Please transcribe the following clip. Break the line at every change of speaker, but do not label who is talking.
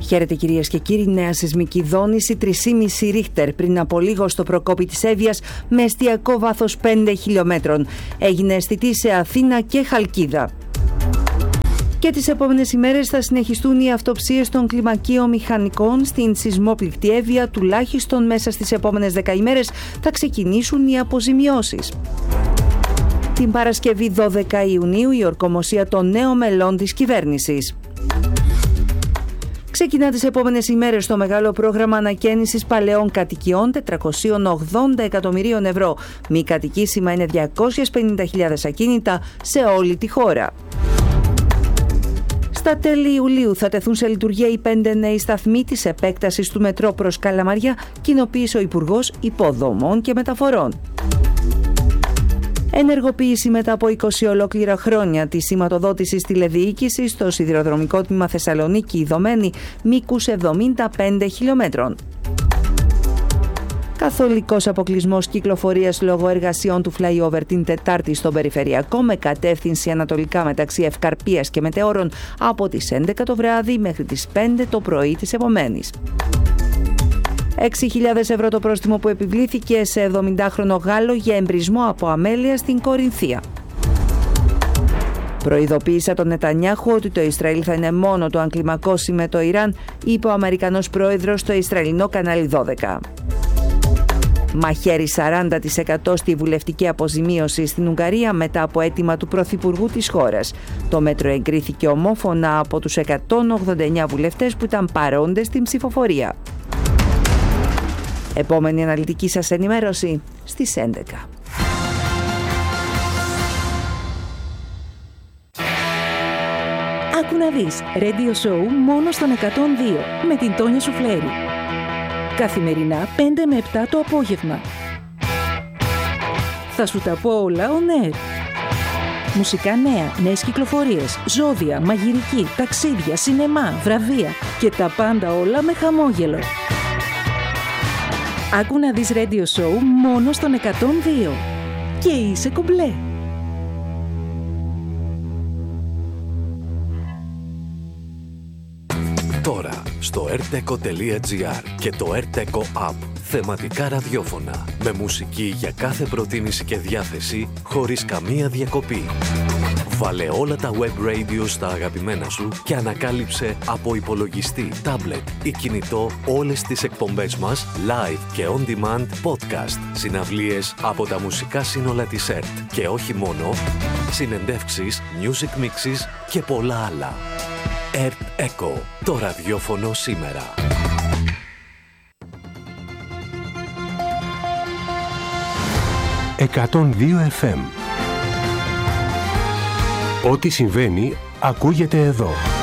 Χαίρετε κυρίες και κύριοι, νέα σεισμική δόνηση 3,5 ρίχτερ πριν από λίγο στο Προκόπη της Εύβοιας με εστιακό βάθος 5 χιλιόμετρων. Έγινε αισθητή σε Αθήνα και Χαλκίδα. Και τις επόμενες ημέρες θα συνεχιστούν οι αυτοψίες των κλιμακίων μηχανικών στην σεισμόπληκτη Εύβοια, τουλάχιστον μέσα στις επόμενες 10 ημέρες θα ξεκινήσουν οι αποζημιώσεις. Την Παρασκευή 12 Ιουνίου η ορκομοσία των νέων μελών της κυβέρνησης. Ξεκινά τις επόμενες ημέρες το μεγάλο πρόγραμμα ανακαίνησης παλαιών κατοικιών 480 εκατομμυρίων ευρώ. Μη κατοικήσιμα είναι 250.000 ακίνητα σε όλη τη χώρα. Στα τέλη Ιουλίου θα τεθούν σε λειτουργία οι 5 νέοι σταθμοί της επέκτασης του μετρό προς Καλαμαριά, κοινοποίησε ο Υπουργός Υποδομών και Μεταφορών. Ενεργοποίηση μετά από 20 ολόκληρα χρόνια της σηματοδότησης τηλεδιοίκησης στο σιδηροδρομικό τμήμα Θεσσαλονίκη Ιδωμένη μήκους 75 χιλιόμετρων. Καθολικός αποκλεισμός κυκλοφορίας λόγω εργασιών του flyover την Τετάρτη στον Περιφερειακό με κατεύθυνση ανατολικά μεταξύ Ευκαρπίας και Μετεώρων από τις 11 το βράδυ μέχρι τις 5 το πρωί της επομένης. 6.000 ευρώ το πρόστιμο που επιβλήθηκε σε 70χρονο Γάλλο για εμπρισμό από αμέλεια στην Κορινθία. Προειδοποίησα τον Νετανιάχου ότι το Ισραήλ θα είναι μόνο το αν κλιμακώσει με το Ιράν, είπε ο Αμερικανός πρόεδρος στο Ισραηλινό κανάλι 12. Μαχαίρι 40% στη βουλευτική αποζημίωση στην Ουγγαρία μετά από αίτημα του Πρωθυπουργού της χώρας. Το μέτρο εγκρίθηκε ομόφωνα από τους 189 βουλευτές που ήταν παρόντες στην ψηφοφορία. Επόμενη αναλυτική σας ενημέρωση στις 11.
Άκου να δεις, Radio Show μόνο στον 102 με την Τόνια Σουφλέρη. Καθημερινά 5 με 7 το απόγευμα. Θα σου τα πω όλα on air. Μουσικά νέα, νέες κυκλοφορίες, ζώδια, μαγειρική, ταξίδια, σινεμά, βραβεία και τα πάντα όλα με χαμόγελο. Άκου να δεις Radio Show μόνο στον 102. Και είσαι κομπλέ.
Τώρα στο rteco.gr και το rteco app. Θεματικά ραδιόφωνα με μουσική για κάθε προτίμηση και διάθεση χωρίς καμία διακοπή. Βάλε όλα τα web radio στα αγαπημένα σου και ανακάλυψε από υπολογιστή, τάμπλετ ή κινητό όλες τις εκπομπές μας live και on demand podcast, συναυλίες από τα μουσικά σύνολα της ΕΡΤ και όχι μόνο, συνεντεύξεις, music mixes και πολλά άλλα. ΕΡΤ ΕΚΟ, το ραδιόφωνο σήμερα.
«102 FM». Ό,τι συμβαίνει ακούγεται εδώ.